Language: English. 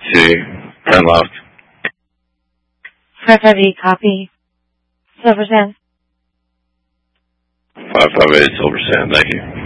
see. 10 left. 558, copy. Silver Sand. 558, Silver Sand, thank you.